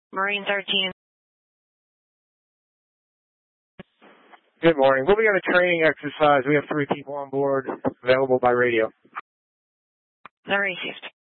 Marine 13. Good morning. We'll be on a training exercise. We have 3 people on board available by radio. Not received.